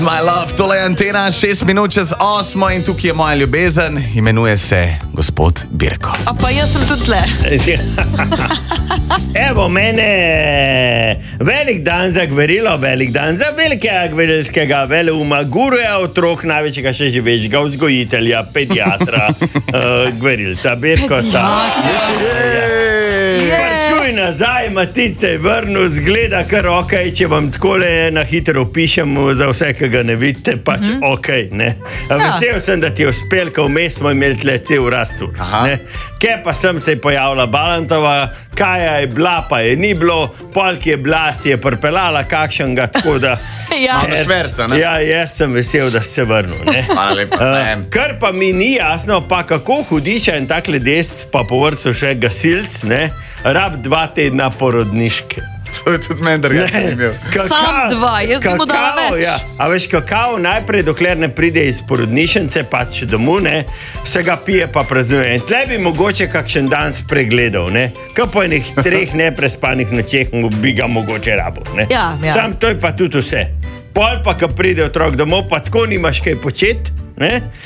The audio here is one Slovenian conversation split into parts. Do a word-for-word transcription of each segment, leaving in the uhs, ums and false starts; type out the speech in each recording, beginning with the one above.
My love, tole je Antena, šest minut čez osmo in tukaj je moja ljubezen, imenuje se gospod Birko. A pa jaz sem tudi tle. Evo mene, velik dan za gverilo, velik dan za velikega gverilskega veleuma, guruja otrok, največjega še živečega vzgojitelja, pediatra, uh, gverilca, Birkota. Pršuj nazaj, Matic se je vrnil, zgleda kar ok, če vam takole na hitro pišemo za vse, ki ga ne vidite, pač mm -hmm. ok, ne. Vesel sem, da ti je uspel, ko vmes smo imeli tle cel rastur, ne. Kje pa sem se pojavila Balantova, Kaja je bila, pa je ni bilo, Polk je bila, si je prpelala kakšnega, tako da... Ja. Malo šverca, ne? Ja, jaz sem vesel, da si se vrnil, ne. Hvala lepa, uh, Kar pa mi ni jasno, pa kako hudiča in takle desc, pa po vrcu še gasilc, ne, rab dva tedna porodniške. To je tudi meni, da ga sem imel. Sam dva, jaz bi mu dala več. Ja. A veš, kakao najprej, dokler ne pride iz porodnišnice, pač domov, ne, se ga pije pa praznuje. In tle bi mogoče kakšen dan spregledal, ne. Ko po enih treh neprespanih nočeh bi ga mogoče rabo, ne. Ja, ja. Sam to je pa tudi vse. Pol pa, ko pride otrok domov, pa tako nimaš kaj početi. Uh,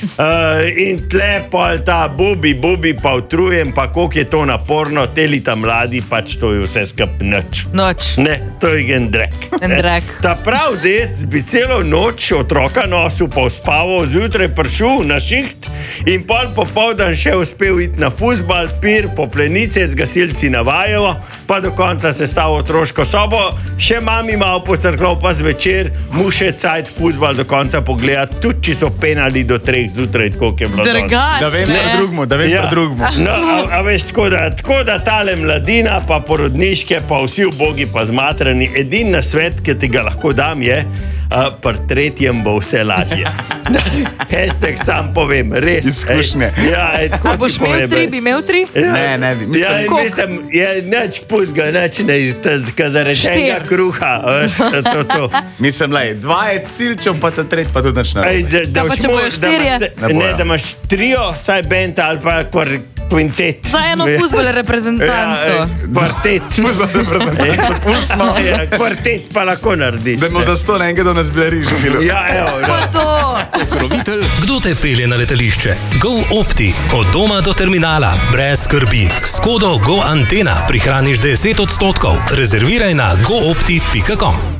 in tle pol ta bubi, bubi pa utrujem, pa koliko je to naporno, te leta mladi, pač to je vse skup nič. Noč. Ne, to je gen drek. En drek. Ta prav dec bi celo noč otroka nosil, pa uspaval, zjutraj prišel na šiht in pol popoldan še uspel iti na fuzbal, pir, po plenice, z gasilci navajajo, pa do konca se stav otroško sobo, še mami malo pocrklal, pa zvečer mu še cajt fuzbal do konca pogledati, tudi či so penali do treh zjutraj, tako je bilo Drgac, Da vem pa drugmu, da vem ja. pa drugmu. No, a, a veš, tako da, tako da tale mladina, pa porodniške, pa vsi ubogi, pa zmatrani, edin na svet, ki ti ga lahko dam, je, a, pri tretjem bo vse lažje. Hashtag sam povem, res. Izkušnje. Ej, ja, ej, tako A boš ti povem, imel tri, ej. bi imel tri? Ja. Ne, ne bi. Ja, Mislim, in koliko? mislim, je neč puzga, neč ne iz tezga zarečenega Štir. kruha, veš, to, to. mislim, lej, dva je cilčev, pa ta tretj pa tudi nič Ej, narobe. da, da Ja, pa boš če bojo mož- da štirje? imaš- Ne bojo. Ne, da imaš trio, saj band ali pa kvar, kvintet. Za eno Ja. fuzbol reprezentanco. Ja, ej, kvartet. Fuzbal reprezentanco, pustimo. Ja, kvartet pa lahko narediš. Da bomo za sto enkrat do nas bili živeli. Ja, evo, Pa ja. to. Pokrovitelj, kdo te pelje na letališče? Go Opti, od doma do terminala, brez skrbi. S kodo Go Antena prihraniš deset odstotkov. Rezerviraj na go opti pika com.